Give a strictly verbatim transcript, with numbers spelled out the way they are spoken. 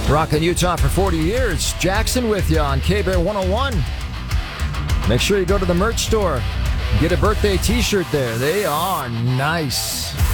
Rockin' Utah for forty years. Jackson with you on K-Bear one oh one. Make sure you go to the merch store. Get a birthday t-shirt there. They are nice.